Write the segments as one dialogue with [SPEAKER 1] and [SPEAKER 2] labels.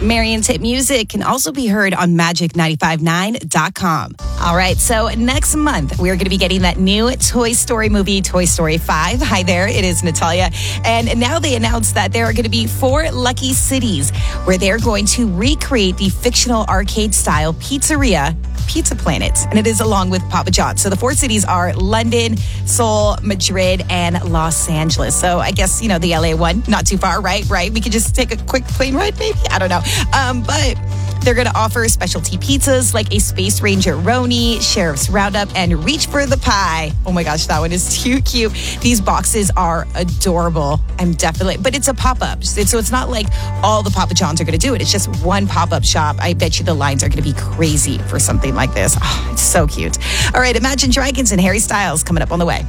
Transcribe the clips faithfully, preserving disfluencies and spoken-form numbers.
[SPEAKER 1] Marion's hit music can also be heard on magic nine five nine dot com. All right, so next month, we're going to be getting that new Toy Story movie, Toy Story five. Hi there, it is Natalia. And now they announced that there are going to be four lucky cities where they're going to recreate the fictional arcade-style pizzeria, Pizza Planet, and it is along with Papa John's. So the four cities are London, Seoul, Madrid, and Los Angeles. So I guess, you know, the L A one, not too far, right? Right? We could just take a quick plane ride, maybe? I don't know. Um, but they're going to offer specialty pizzas like a Space Ranger Roni, Sheriff's Roundup, and Reach for the Pie. Oh my gosh, that one is too cute. These boxes are adorable. I'm definitely, but it's a pop-up. So it's not like all the Papa John's are going to do it. It's just one pop-up shop. I bet you the lines are going to be crazy for something like this. Oh, it's so cute. All right, Imagine Dragons and Harry Styles coming up on the way.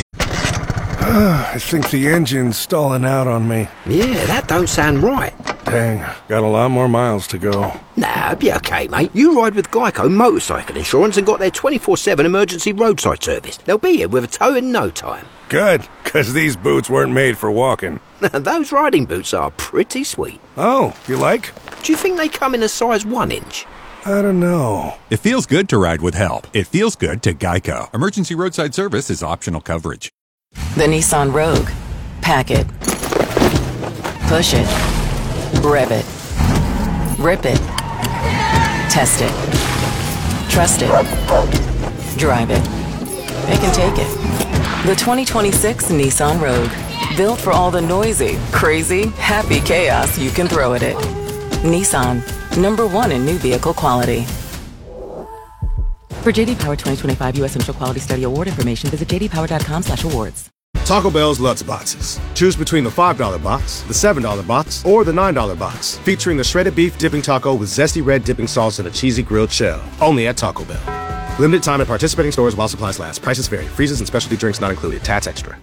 [SPEAKER 2] I think the engine's stalling out on me.
[SPEAKER 3] Yeah, that don't sound right.
[SPEAKER 2] Dang, got a lot more miles to go.
[SPEAKER 3] Nah, it'll be okay, mate. You ride with Geico Motorcycle Insurance and got their twenty-four seven emergency roadside service. They'll be here with a tow in no time.
[SPEAKER 2] Good, because these boots weren't made for walking.
[SPEAKER 3] Those riding boots are pretty sweet.
[SPEAKER 2] Oh, you like?
[SPEAKER 3] Do you think they come in a size one inch?
[SPEAKER 2] I don't know.
[SPEAKER 4] It feels good to ride with help. It feels good to Geico. Emergency roadside service is optional coverage.
[SPEAKER 5] The Nissan Rogue. Pack it. Push it. Rev it. Rip it. Test it. Trust it. Drive it. It can take it. The twenty twenty-six Nissan Rogue. Built for all the noisy, crazy, happy chaos you can throw at it. Nissan. Number one in new vehicle quality. For J D Power twenty twenty-five U S Initial Quality Study Award information, visit j d power dot com slash awards.
[SPEAKER 6] Taco Bell's Lutz Boxes. Choose between the five dollar box, the seven dollar box, or the nine dollar box, featuring the shredded beef dipping taco with zesty red dipping sauce and a cheesy grilled shell. Only at Taco Bell. Limited time at participating stores while supplies last. Prices vary. Freezes and specialty drinks not included. Tats extra.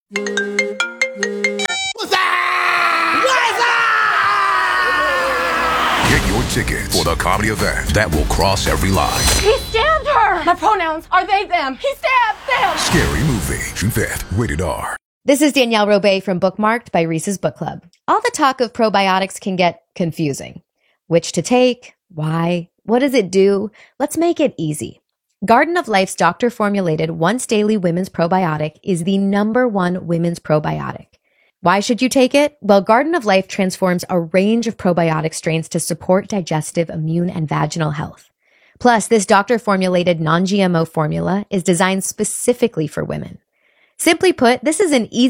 [SPEAKER 7] Get your tickets for the comedy event that will cross every line.
[SPEAKER 8] He stabbed her! My pronouns are they, them. He stabbed them!
[SPEAKER 7] Scary Movie, June fifth, rated R.
[SPEAKER 9] This is Danielle Robay from Bookmarked by Reese's Book Club. All the talk of probiotics can get confusing. Which to take? Why? What does it do? Let's make it easy. Garden of Life's doctor-formulated once-daily women's probiotic is the number one women's probiotic. Why should you take it? Well, Garden of Life transforms a range of probiotic strains to support digestive, immune, and vaginal health. Plus, this doctor-formulated non-G M O formula is designed specifically for women. Simply put, this is an easy